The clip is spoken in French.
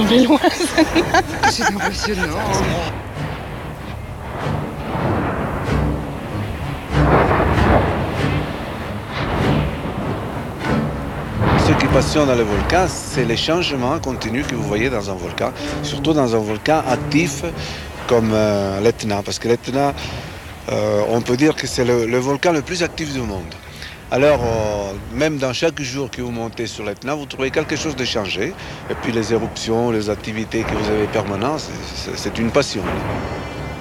tomber loin. C'est impressionnant. Ce qui passionne dans le volcan, c'est les changements continus que vous voyez dans un volcan, surtout dans un volcan actif comme l'Etna, parce que l'Etna, on peut dire que c'est le volcan le plus actif du monde. Alors, même dans chaque jour que vous montez sur l'Etna, vous trouvez quelque chose de changé. Et puis les éruptions, les activités que vous avez permanentes, c'est une passion.